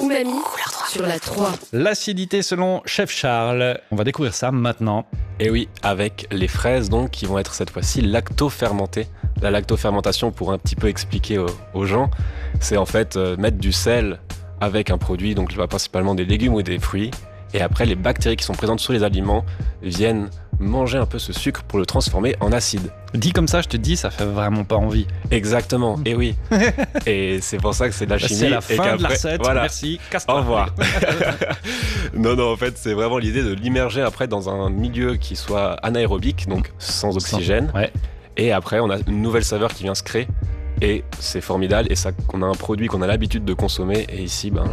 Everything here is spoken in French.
Umami sur la 3. L'acidité selon Chef Charles. On va découvrir ça maintenant. Et oui, avec les fraises donc qui vont être cette fois-ci lacto-fermentées. La lactofermentation, pour un petit peu expliquer aux gens, c'est en fait mettre du sel avec un produit, donc principalement des légumes ou des fruits. Et après, les bactéries qui sont présentes sur les aliments viennent manger un peu ce sucre pour le transformer en acide. Dit comme ça, je te dis, ça fait vraiment pas envie. Exactement, et oui. Et c'est pour ça que c'est de la chimie. C'est la et fin de la qu'après, recette, voilà. merci, Au casse-toi. revoir. Non, en fait, c'est vraiment l'idée de l'immerger après dans un milieu qui soit anaérobique, donc sans oxygène. Ouais. Et après, on a une nouvelle saveur qui vient se créer. Et c'est formidable. Et ça, on a un produit qu'on a l'habitude de consommer. Et ici,